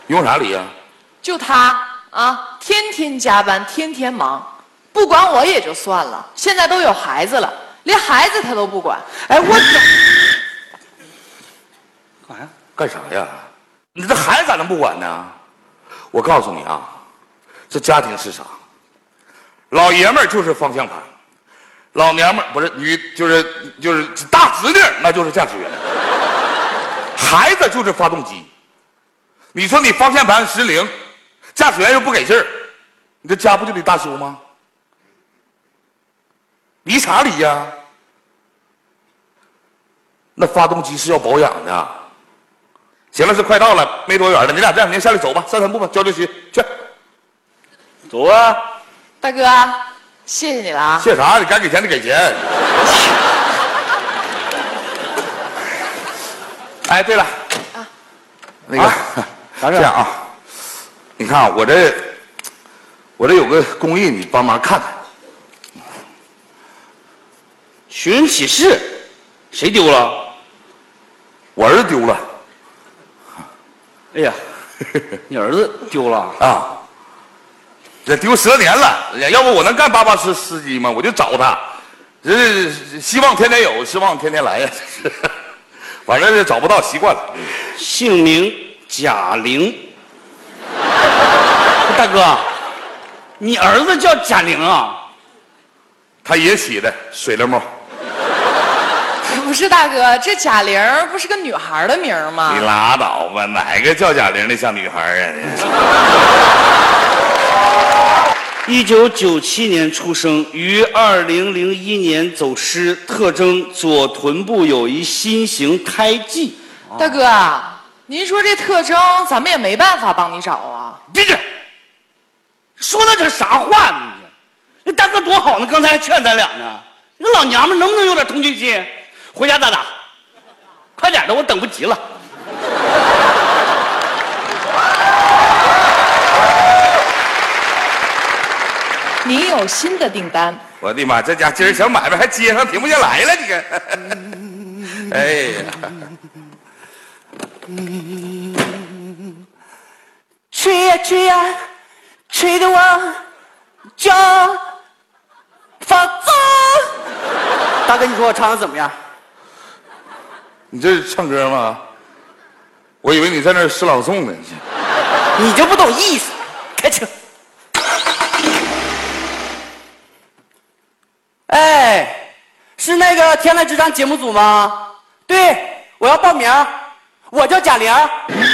用啥理呀？ 就他啊，天天加班，天天忙，不管我也就算了，现在都有孩子了，连孩子他都不管。 哎，我干啥呀？干啥呀？你这孩子咋能不管呢？我告诉你啊，这家庭是啥？老爷们儿就是方向盘，老娘们儿不是就是大侄女，那就是驾驶员，孩子就是发动机。你说你方向盘失灵，驾驶员又不给劲儿，你这家不就得大修吗？离啥离呀？那发动机是要保养的。行了，是快到了，没多远了，你俩这样，您下来走吧，散散步吧，交流区去。走啊！ 大哥，谢谢你了啊！ 谢啥？你该给钱得给钱。哎，对了，那个。这样啊，你看啊，我这有个公益，你帮忙看看。 寻人启事，谁丢了？ 我儿子丢了。 哎呀，你儿子丢了啊？这丢10年了，要不我能干巴巴司机吗？我就找他，这希望天天有，失望天天来呀。反正是找不到，习惯了。 姓名贾玲。大哥，你儿子叫贾玲啊？ 他爷起的，水灵猫。 不是大哥，这贾玲不是个女孩的名吗？ 你拉倒吧，哪个叫贾玲的像女孩啊 ？1997年出生，于2001年走失，特征左臀部有一心形胎记。 大哥，您说这特征，咱们也没办法帮你找啊。 闭嘴！说那这啥话呢？那大哥多好呢，刚才还劝咱俩呢。那老娘们能不能有点同情心？回家打，快点的，我等不及了。 您有新的订单。 我的妈，这家今儿小买卖还接上，停不下来了，你看。哎呀， 吹呀吹呀，吹得我脚发紫。大哥，你说我唱的怎么样？ 你这是唱歌吗？我以为你在那儿诗朗诵呢。 你就不懂意思。开车。哎，是那个《天籁之战》节目组吗？对，我要报名，我叫贾玲。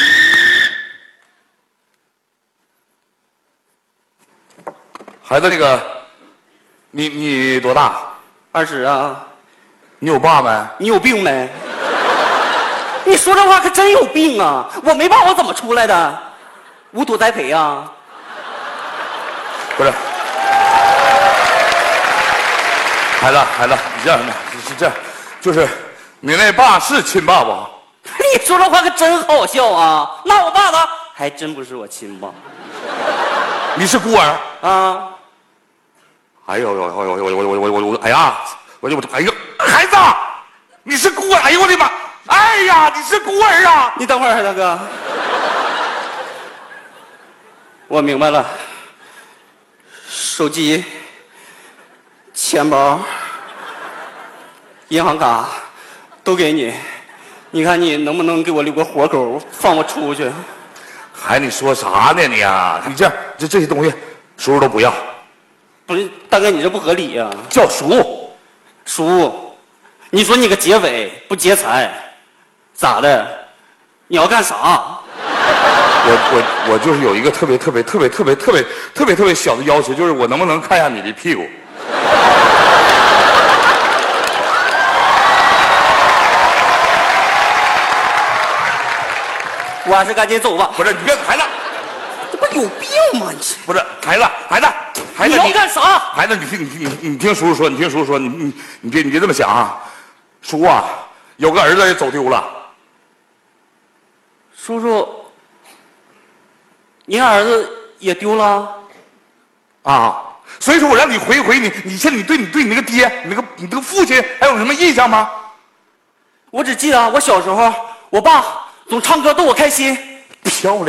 孩子，那个，你多大 ？20啊。 你有爸没？ 你有病没？你说这话可真有病啊！我没爸，我怎么出来的？无土栽培啊？ 不是。孩子，你这样的是这样，就是你那爸是亲爸不？ 你说这话可真好笑啊！那我爸呢？还真不是我亲爸。 你是孤儿啊？ 哎呦，哎呀，哎呦，孩子，你是孤儿？哎呦我的妈！哎呀，你是孤儿啊！ 你等会儿，大哥，我明白了，手机。钱包、银行卡都给你，你看你能不能给我留个活口，放我出去？ 孩子，你说啥呢你啊？你这样，这些东西，叔叔都不要。 不是，大哥，你这不合理呀！ 叫叔， 叔，你说你个劫匪不劫财，咋的？你要干啥？ 我就是有一个特别小的要求，就是我能不能看一下你的屁股？ 我还是赶紧走吧。 不是，你别，孩子， 这不有病吗？你不是，孩子， 你要干啥？ 孩子，你听叔叔说，你别这么想啊。叔啊，有个儿子也走丢了。 叔叔，您儿子也丢了？ 啊，所以说我让你回忆回忆你现在你对你那个爹，你那个父亲还有什么印象吗？ 我只记得我小时候，我爸总唱歌逗我开心。 漂亮。